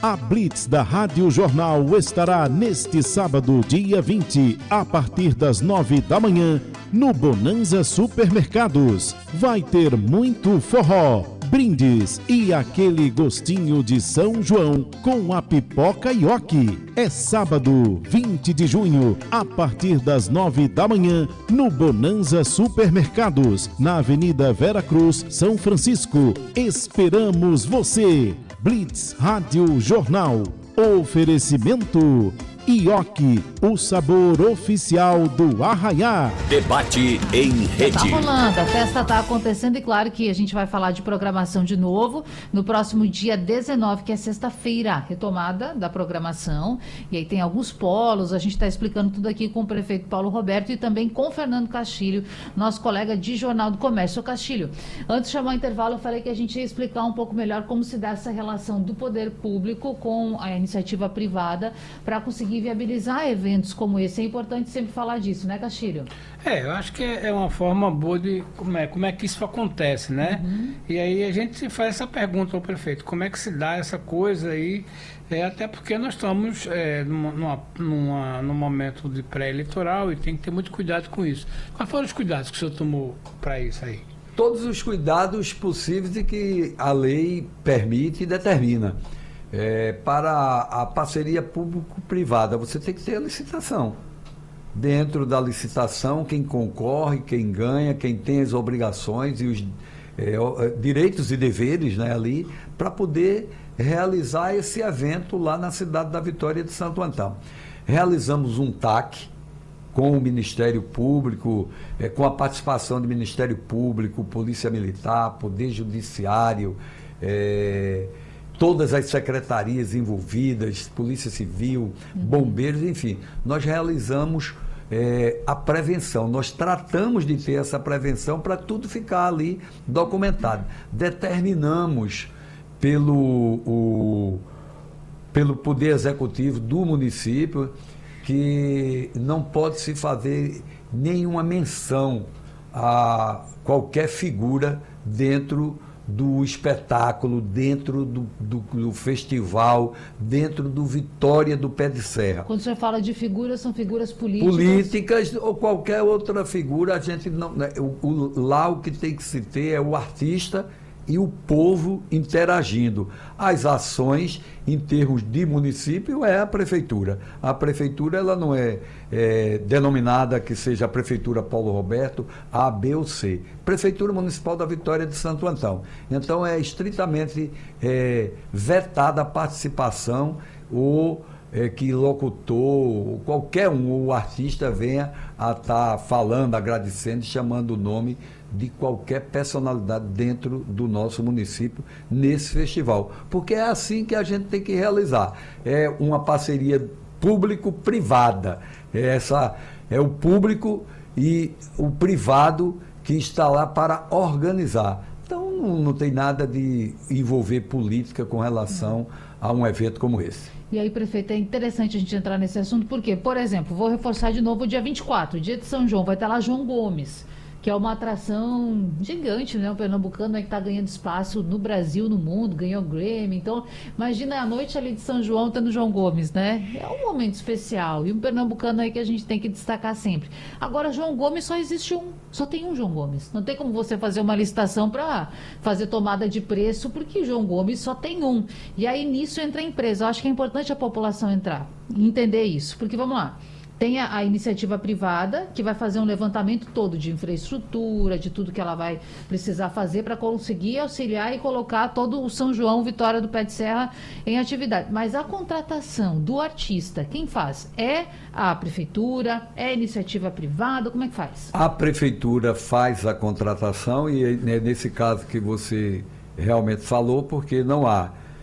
A Blitz da Rádio Jornal estará neste sábado, dia 20, a partir das 9 da manhã, no Bonanza Supermercados. Vai ter muito forró, brindes e aquele gostinho de São João com a pipoca Ioki. É sábado, 20 de junho, a partir das 9 da manhã, no Bonanza Supermercados, na Avenida Vera Cruz, São Francisco. Esperamos você! Blitz Rádio Jornal. Oferecimento Ioki, o sabor oficial do Arraiá. Debate em rede. Tá rolando, a festa tá acontecendo e claro que a gente vai falar de programação de novo no próximo dia 19, que é sexta-feira, retomada da programação. E aí tem alguns polos, a gente tá explicando tudo aqui com o prefeito Paulo Roberto e também com o Fernando Castilho, nosso colega de Jornal do Comércio. Castilho, antes de chamar o intervalo, eu falei que a gente ia explicar um pouco melhor como se dá essa relação do poder público com a iniciativa privada para conseguir viabilizar eventos como esse. É importante sempre falar disso, né, Castilho? Eu acho que é uma forma boa de como é que isso acontece, né? E aí a gente faz essa pergunta ao prefeito, como é que se dá essa coisa aí, até porque nós estamos num momento de pré-eleitoral e tem que ter muito cuidado com isso. Quais foram os cuidados que o senhor tomou para isso aí? Todos os cuidados possíveis e que a lei permite e determina. Para a parceria público-privada, você tem que ter a licitação. Dentro da licitação, quem concorre, quem ganha, quem tem as obrigações e os direitos e deveres, né, ali, para poder realizar esse evento lá na cidade da Vitória de Santo Antão. Realizamos um TAC com o Ministério Público, com a participação do Ministério Público, Polícia Militar, Poder Judiciário, todas as secretarias envolvidas, Polícia Civil, Bombeiros, enfim, nós realizamos a prevenção, nós tratamos de ter essa prevenção para tudo ficar ali documentado. Determinamos pelo Poder Executivo do município que não pode se fazer nenhuma menção a qualquer figura dentro do espetáculo, dentro do festival, dentro do Vitória do Pé de Serra. Quando o senhor fala de figuras, são figuras políticas? Políticas ou qualquer outra figura, a gente não... Lá o que tem que se ter é o artista e o povo interagindo. As ações, em termos de município, é a prefeitura. A prefeitura, ela não é denominada que seja a Prefeitura Paulo Roberto, A, B ou C. Prefeitura Municipal da Vitória de Santo Antão. Então, é estritamente vetada a participação ou que locutor, qualquer um, o artista venha a estar falando, agradecendo, chamando o nome de qualquer personalidade dentro do nosso município nesse festival. Porque é assim que a gente tem que realizar. É uma parceria público-privada. É o público e o privado que está lá para organizar. Então, não tem nada de envolver política com relação a um evento como esse. E aí, prefeito, é interessante a gente entrar nesse assunto, porque, por exemplo, vou reforçar de novo o dia 24, dia de São João, vai estar lá João Gomes, que é uma atração gigante, né? O pernambucano que está ganhando espaço no Brasil, no mundo, ganhou Grammy. Então, imagina a noite ali de São João tendo João Gomes, né? É um momento especial. E um pernambucano aí que a gente tem que destacar sempre. Agora, João Gomes só existe um. Só tem um João Gomes. Não tem como você fazer uma licitação para fazer tomada de preço, porque João Gomes só tem um. E aí, nisso entra a empresa. Eu acho que é importante a população entrar e entender isso. Porque, vamos lá, tem a iniciativa privada, que vai fazer um levantamento todo de infraestrutura, de tudo que ela vai precisar fazer para conseguir auxiliar e colocar todo o São João Vitória do Pé de Serra em atividade. Mas a contratação do artista, quem faz? É a prefeitura? É a iniciativa privada? Como é que faz? A prefeitura faz a contratação e é nesse caso que você realmente falou, porque não há